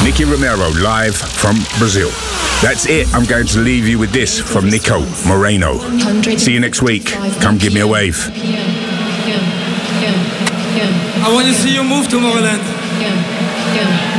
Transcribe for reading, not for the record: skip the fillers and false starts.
Nicky Romero live from Brazil. That's it. I'm going to leave you with this from Nico Moreno. See you next week. Come give me a wave. I want to see you move, Tomorrowland.